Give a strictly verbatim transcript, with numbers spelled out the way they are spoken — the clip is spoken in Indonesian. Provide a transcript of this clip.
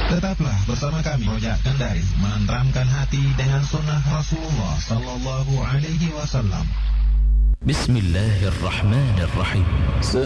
Tetaplah bersama kami Rojak Kendari, menenteramkan hati dengan sunnah Rasulullah Sallallahu Alaihi Wasallam. Bismillahirrahmanirrahim.